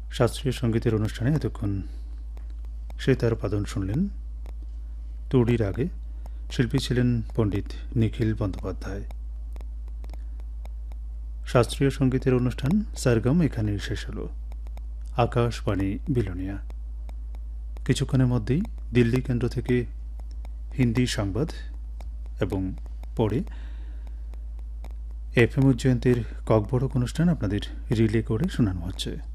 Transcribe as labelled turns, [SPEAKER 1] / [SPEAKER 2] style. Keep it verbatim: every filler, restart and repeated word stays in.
[SPEAKER 1] শাস্ত্রীয় সঙ্গীতের অনুষ্ঠানে এতক্ষণ সেতার বাদন শুনলেন। তুড়ির আগে শিল্পী ছিলেন পণ্ডিত নিখিল বন্দ্যোপাধ্যায়। শাস্ত্রীয় সঙ্গীতের অনুষ্ঠান সারগম এখানেই শেষ হল। আকাশবাণী বিলোনিয়া। কিছুক্ষণের মধ্যেই দিল্লি কেন্দ্র থেকে হিন্দি সংবাদ এবং পরে এফ এম উজ্জয়ন্তীর ককবরক অনুষ্ঠান আপনাদের রিলে করে শোনানো হচ্ছে।